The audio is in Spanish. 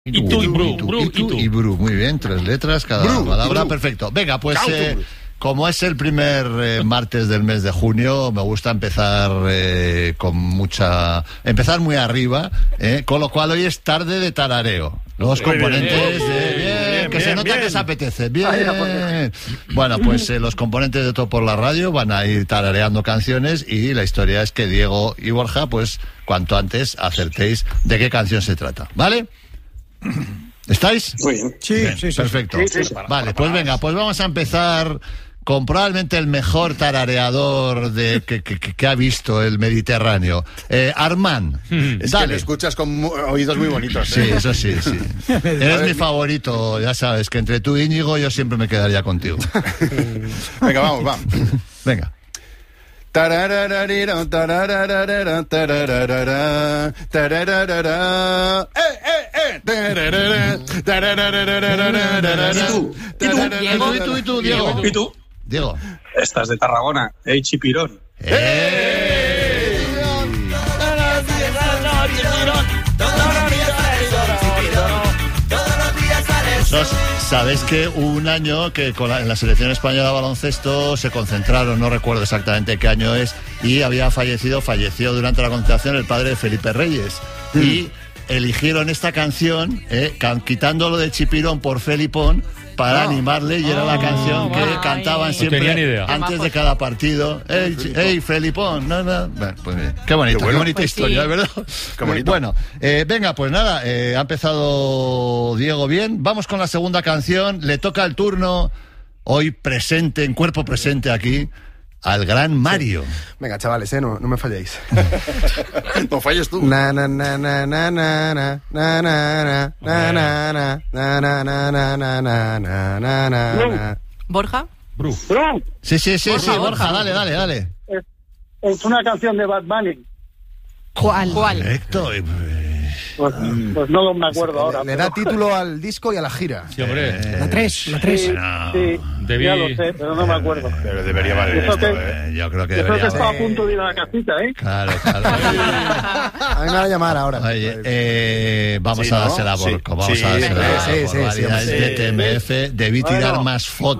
Itu y Bru. Muy bien, 3 letras cada palabra. Perfecto. Venga, pues como es el primer martes del mes de junio, me gusta empezar empezar muy arriba, con lo cual hoy es tarde de tarareo. Los componentes se nota que se apetece. Bien. Bueno, pues los componentes de Todo por la Radio van a ir tarareando canciones y la historia es que Diego y Borja, pues cuanto antes acertéis de qué canción se trata, ¿vale? ¿Estáis? Muy bien. Sí, perfecto. Sí. Vale, pues venga, pues vamos a empezar con probablemente el mejor tarareador que ha visto el Mediterráneo. Armand, es dale. que lo escuchas con oídos muy bonitos. Sí, eso sí. Eres mi favorito, ya sabes, que entre tú y Íñigo yo siempre me quedaría contigo. Venga, vamos. Venga. ¿Y tú? Diego. Estás de Tarragona, Chipirón. Sabéis que hubo un año que en la selección española de baloncesto se concentraron, no recuerdo exactamente qué año es, y falleció durante la concentración el padre de Felipe Reyes. Y eligieron esta canción, quitándolo de Chipirón por Felipón, para animarle, y era la canción que cantaban siempre antes de cada partido. ¡Ey, Felipón! No. Bueno, pues bien. Qué bonita historia, ¿verdad? Qué bonito. Bueno, venga, pues nada, ha empezado Diego bien. Vamos con la segunda canción. Le toca el turno, hoy presente, en cuerpo presente aquí, al gran Mario. Venga, chavales, no me falléis. No falles tú. ¿Borja? Bru. Sí, Borja, dale. Es una canción de Bad Bunny. ¿Cuál? Correcto. Pues no me acuerdo ahora. Le da título al disco y a la gira. Sí, hombre. La 3. Sí, ya lo sé, pero no me acuerdo. Pero debería valer esto, Yo creo que Creo que estaba a punto de ir a la casita, Claro. A mí me va a llamar ahora. Oye, vamos a dársela a Borco. Sí, Variedades de TMF. Debí tirar más fotos.